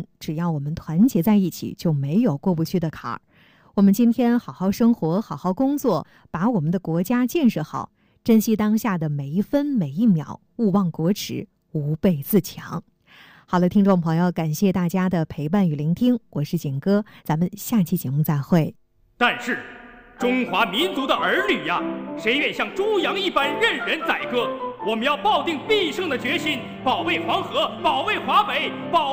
难，只要我们团结在一起，就没有过不去的坎儿。我们今天好好生活，好好工作，把我们的国家建设好，珍惜当下的每一分每一秒，勿忘国耻，吾辈自强。好了，听众朋友，感谢大家的陪伴与聆听，我是景哥，咱们下期节目再会。 但是中华民族的儿女呀，谁愿像猪羊一般任人宰割？我们要抱定必胜的决心，保卫黄河，保卫华北，保